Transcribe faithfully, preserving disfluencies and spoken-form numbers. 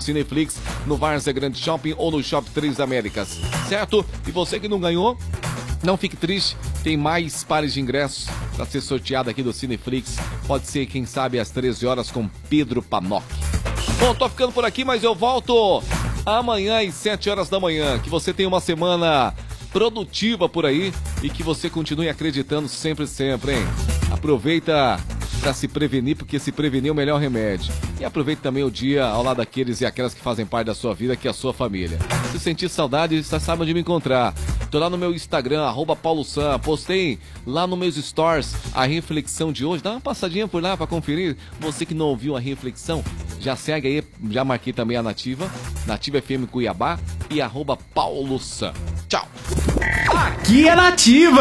Cineflix no Várzea Grande Shopping ou no Shopping Três Américas, certo? E você que não ganhou, não fique triste, tem mais pares de ingressos para ser sorteado aqui do Cineflix. Pode ser, quem sabe, às treze horas com Pedro Panoc. Bom, tô ficando por aqui, mas eu volto amanhã às sete horas da manhã. Que você tenha uma semana produtiva por aí e que você continue acreditando sempre, sempre, hein? Aproveita para se prevenir, porque se prevenir é o melhor remédio. E aproveite também o dia ao lado daqueles e aquelas que fazem parte da sua vida, que é a sua família. Se sentir saudade, você sabe onde me encontrar. Tô lá no meu Instagram, arroba Paulo Sam. Postei lá no meus stories a reflexão de hoje. Dá uma passadinha por lá para conferir. Você que não ouviu a reflexão, já segue aí. Já marquei também a Nativa, Nativa F M Cuiabá e arroba Paulo Sam. Tchau. Aqui é Nativa.